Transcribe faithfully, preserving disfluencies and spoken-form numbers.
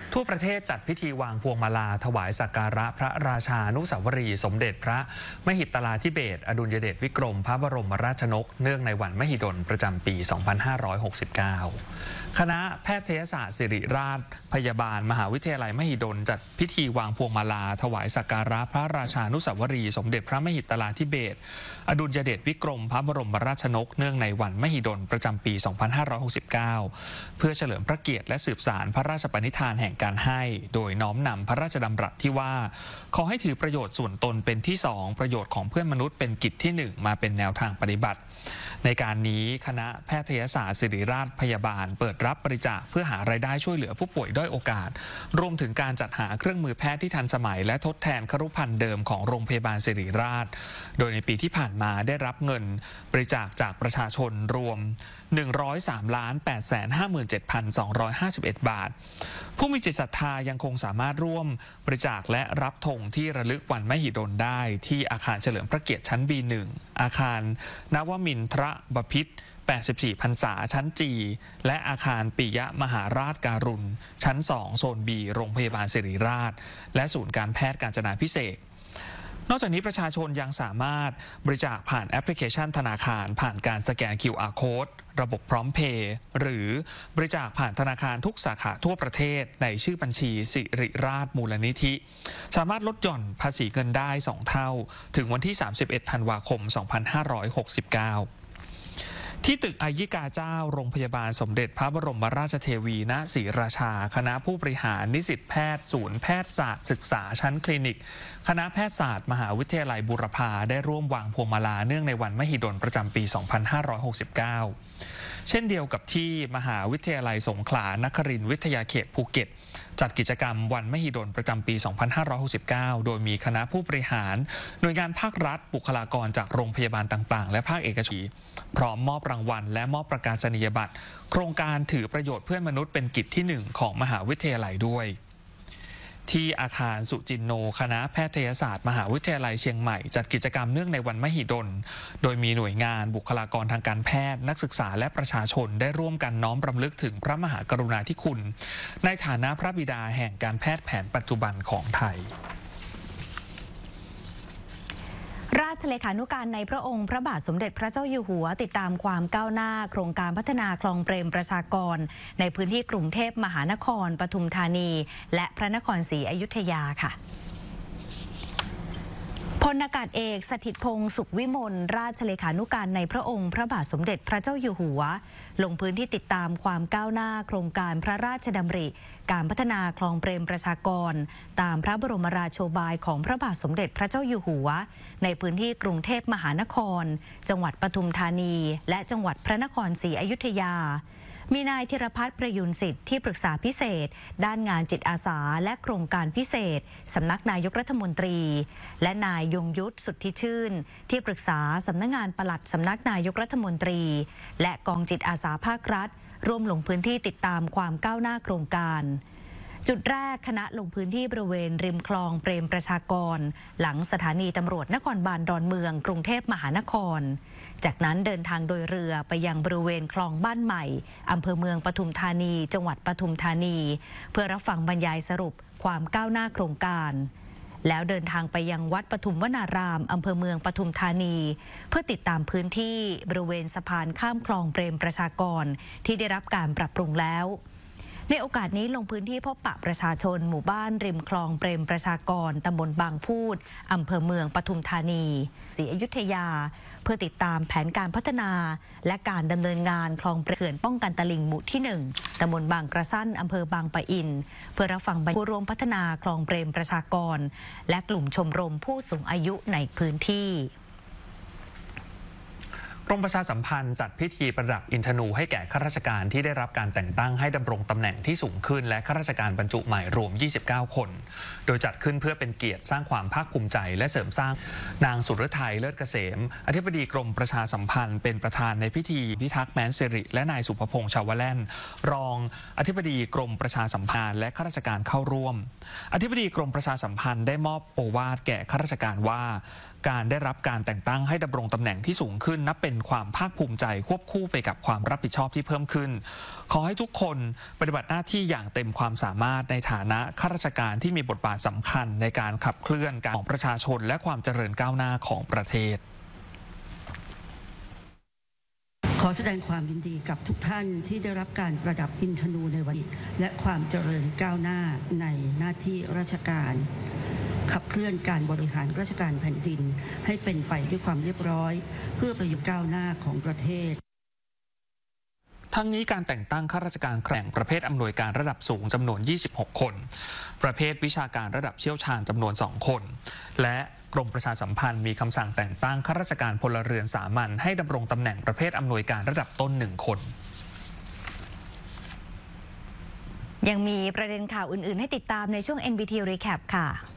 ทั่วประเทศจัดพิธีวางพวงมาลาถวายสักการะพระราชานุสาวรีย์สมเด็จพระมหิตลาธิเบศรอดุลยเดชวิกรมพระบรมราชนกเนื่องในวันมหิดลประจำปี สองพันห้าร้อยหกสิบเก้า คณะแพทยศาสตร์ศิริราชพยาบาลมหาวิทยาลัยมหิดลจัดพิธีวางพวงมาลาถวายสักการะพระราชานุสาวรีย์สมเด็จพระมหิตลาธิเบศรอดุลยเดชวิกรมพระบรมราชนกเนื่องในวันมหิดลประจำปี สองพันห้าร้อยหกสิบเก้า เพื่อเฉลิมพระเกียรติและสืบสานพระราชปณิธานแห่งการให้โดยน้อมนำพระราชดำรัสที่ว่าขอให้ถือประโยชน์ส่วนตนเป็นที่สองประโยชน์ของเพื่อนมนุษย์เป็นกิจที่หนึ่งมาเป็นแนวทางปฏิบัติในการนี้คณะแพทยศาสตร์ศิริราชพยาบาลเปิดรับบริจาคเพื่อหารายได้ช่วยเหลือผู้ป่วยด้อยโอกาสรวมถึงการจัดหาเครื่องมือแพทย์ที่ทันสมัยและทดแทนครุภัณฑ์เดิมของโรงพยาบาลศิริราชโดยในปีที่ผ่านมาได้รับเงินบริจาคจากประชาชนรวม หนึ่งร้อยสามล้านแปดแสนห้าหมื่นเจ็ดพันสองร้อยห้าสิบเอ็ด บาทผู้มีจิตศรัทธายังคงสามารถร่วมบริจาคและรับธงที่ระลึกวันมหิดลได้ที่อาคารเฉลิมพระเกียรติชั้น บี หนึ่ง อาคารนวมินทรบพิตรแปดสิบสี่ พรรษาชั้น จี และอาคารปิยมหาราชการุณชั้น สอง โซน บี โรงพยาบาลศิริราชและศูนย์การแพทย์กาญจนาภิเษกนอกจากนี้ประชาชนยังสามารถบริจาคผ่านแอปพลิเคชันธนาคารผ่านการสแกน คิว อาร์ Code ระบบพร้อมเพย์หรือบริจาคผ่านธนาคารทุกสาขาทั่วประเทศในชื่อบัญชีศิริราชมูลนิธิสามารถลดหย่อนภาษีเงินได้สองเท่าถึงวันที่สามสิบเอ็ดธันวาคมสองพันห้าร้อยหกสิบเก้าที่ตึกอัยยิกาเจ้าโรงพยาบาลสมเด็จพระบรมราชเทวีณศรีราชาคณะผู้บริหารนิสิตแพทย์ศูนย์แพทยศาสตร์ศึกษาชั้นคลินิกคณะแพทยศาสตร์มหาวิทยาลัยบูรพาได้ร่วมวางพวงมาลาเนื่องในวันมหิดลประจำปี สองพันห้าร้อยหกสิบเก้า เช่นเดียวกับที่มหาวิทยาลัยสงขลานครินทร์วิทยาเขตภูเก็ตจัดกิจกรรมวันมหิดลประจำปี สองพันห้าร้อยหกสิบเก้า โดยมีคณะผู้บริหารหน่วยงานภาครัฐบุคลากรจากโรงพยาบาลต่างๆและภาคเอกชนพร้อมมอบรางวัลและมอบประกาศนียบัตรโครงการถือประโยชน์เพื่อนมนุษย์เป็นกิจที่หนึ่งของมหาวิทยาลัยด้วยที่อาคารสุจินโนคณะแพทยศาสตร์มหาวิทยาลัยเชียงใหม่จัดกิจกรรมเนื่องในวันมหิดลโดยมีหน่วยงานบุคลากรทางการแพทย์นักศึกษาและประชาชนได้ร่วมกันน้อมรำลึกถึงพระมหากรุณาธิคุณในฐานะพระบิดาแห่งการแพทย์แผนปัจจุบันของไทยราชเลขานุการในพระองค์พระบาทสมเด็จพระเจ้าอยู่หัวติดตามความก้าวหน้าโครงการพัฒนาคลองเปรมประชากรในพื้นที่กรุงเทพมหานครปทุมธานีและพระนครศรีอยุธยาค่ะพลอากาศเอกสถิตพงษ์สุขวิมลราชเลขานุการในพระองค์พระบาทสมเด็จพระเจ้าอยู่หัวลงพื้นที่ติดตามความก้าวหน้าโครงการพระราชดำริการพัฒนาคลองเปรมประชากรตามพระบรมราโชบายของพระบาทสมเด็จพระเจ้าอยู่หัวในพื้นที่กรุงเทพมหานครจังหวัดปทุมธานีและจังหวัดพระนครศรีอยุธยามีนายธีรพัฒน์ประยุนสิทธิ์ที่ปรึกษาพิเศษด้านงานจิตอาสาและโครงการพิเศษสำนักนายกรัฐมนตรีและนายยงยุทธสุทธิชื่นที่ปรึกษาสำนักงานปลัดสำนักนายกรัฐมนตรีและกองจิตอาสาภาครัฐร่วมลงพื้นที่ติดตามความก้าวหน้าโครงการจุดแรกคณะลงพื้นที่บริเวณริมคลองเปรมประชากรหลังสถานีตำรวจนครบาลดอนเมืองกรุงเทพมหานครจากนั้นเดินทางโดยเรือไปยังบริเวณคลองบ้านใหม่อำเภอเมืองปทุมธานีจังหวัดปทุมธานีเพื่อรับฟังบรรยายสรุปความก้าวหน้าโครงการแล้วเดินทางไปยังวัดปทุมวนารามอำเภอเมืองปทุมธานีเพื่อติดตามพื้นที่บริเวณสะพานข้ามคลองเปรมประชากรที่ได้รับการปรับปรุงแล้วในโอกาสนี้ลงพื้นที่พบปะประชาชนหมู่บ้านริมคลองเปรมประชากรตำบลบางพูดอำเภอเมืองปทุมธานีศรีอยุธยาเพื่อติดตามแผนการพัฒนาและการดำเนินงานคลองเขื่อนป้องกันตลิ่งหมู่ที่หนึ่งตำบลบางกระสั้นอำเภอบางปะอินเพื่อรับฟังบรรยายผู้ร่วมพัฒนาคลองเปรมประชากรและกลุ่มชมรมผู้สูงอายุในพื้นที่กรมประชาสัมพันธ์จัดพิธีประดับอินทนูให้แก่ข้าราชการที่ได้รับการแต่งตั้งให้ดำรงตำแหน่งที่สูงขึ้นและข้าราชการบรรจุใหม่รวมยี่สิบเก้าคนโดยจัดขึ้นเพื่อเป็นเกียรติสร้างความภาคภูมิใจและเสริมสร้างนางสุรทัยเลิศเกษมอธิบดีกรมประชาสัมพันธ์เป็นประธานในพิธีพิทักษ์แม้นสิริและนายสุภพงษ์ชาวแล่นรองอธิบดีกรมประชาสัมพันธ์และข้าราชการเข้าร่วมอธิบดีกรมประชาสัมพันธ์ได้มอบโอวาทแก่ข้าราชการว่าการได้รับการแต่งตั้งให้ดำรงตำแหน่งที่สูงขึ้นนับเป็นเป็นความภาคภูมิใจควบคู่ไปกับความรับผิดชอบที่เพิ่มขึ้นขอให้ทุกคนปฏิบัติหน้าที่อย่างเต็มความสามารถในฐานะข้าราชการที่มีบทบาทสำคัญในการขับเคลื่อนการของประชาชนและความเจริญก้าวหน้าของประเทศขอแสดงความยินดีกับทุกท่านที่ได้รับการประดับอินทนูในวันนี้และความเจริญก้าวหน้าในหน้าที่ราชการขับเคลื่อนการบริหารราชการแผ่นดินให้เป็นไปด้วยความเรียบร้อยเพื่อประโยชน์ก้าวหน้าของประเทศทั้งนี้การแต่งตั้งข้าราชการแข่งประเภทอำนวยการระดับสูงจำนวนยี่สิบหกคนประเภทวิชาการระดับเชี่ยวชาญจำนวนสองคนและกรมประชาสัมพันธ์มีคำสั่งแต่งตั้งข้าราชการพลเรือนสามัญให้ดำรงตำแหน่งประเภทอำนวยการระดับต้นหนึ่งคนยังมีประเด็นข่าวอื่นๆให้ติดตามในช่วง เอ็น บี ที Recap ค่ะ